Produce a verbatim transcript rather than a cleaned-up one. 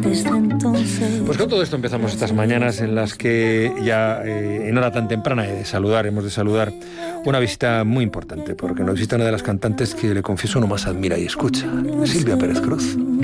desde entonces. Pues con todo esto empezamos estas mañanas en las que ya eh, en hora tan temprana de saludar, hemos de saludar una visita muy importante, porque nos visita una de las cantantes que, le confieso, no más admira y escucha, Silvia Pérez Cruz.